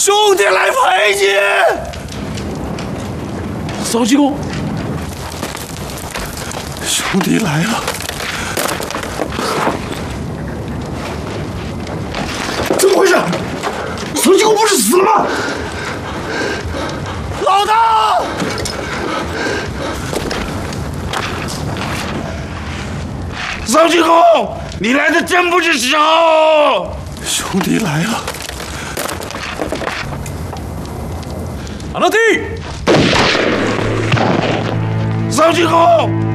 兄弟来陪你。 曹济公， 兄弟来了。怎么回事？曹济公不是死了吗？老大！ 曹济公，你来的真不是时候。 兄弟来了。 阿拉弟， 曹济公。